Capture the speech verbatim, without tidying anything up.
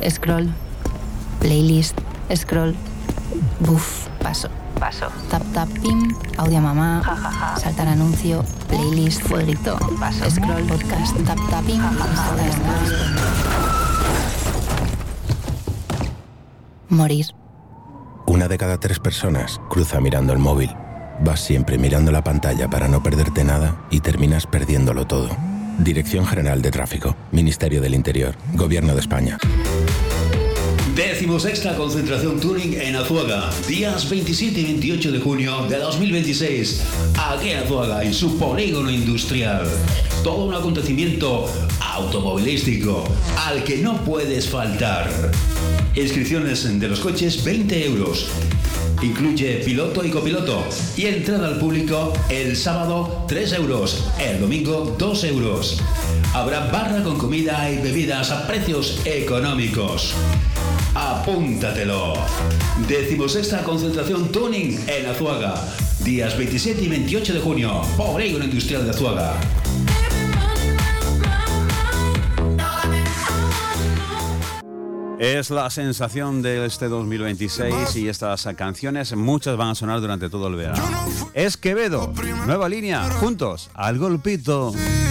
Scroll. Playlist. Scroll. Buf, paso. Paso. Tap tap pim. Audio mamá. Ja, ja, ja. Saltar anuncio. Playlist. Fueguito. Paso. Scroll. Podcast. Tap tap pim. Ja, ja, ja. Morir. Una de cada tres personas cruza mirando el móvil. Vas siempre mirando la pantalla para no perderte nada y terminas perdiéndolo todo. Dirección General de Tráfico, Ministerio del Interior, Gobierno de España. Decimosexta concentración Tuning en Azuaga, días veintisiete y veintiocho de junio de dos mil veintiséis, aquí en Azuaga, en su polígono industrial. Todo un acontecimiento automovilístico al que no puedes faltar. Inscripciones de los coches veinte euros. Incluye piloto y copiloto. Y entrada al público el sábado tres euros, el domingo dos euros. Habrá barra con comida y bebidas a precios económicos. Apúntatelo. Decimosexta concentración Tuning en Azuaga. Días veintisiete y veintiocho de junio. Polígono Industrial de Azuaga. Es la sensación de este dos mil veintiséis y estas canciones, muchas van a sonar durante todo el verano. Es Quevedo, nueva línea, juntos, al golpito.